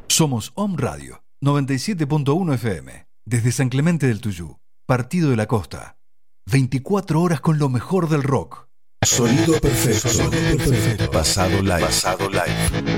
Somos Om Radio 97.1 FM, desde San Clemente del Tuyú, Partido de la Costa. 24 horas con lo mejor del rock. Sonido perfecto. Pasado live.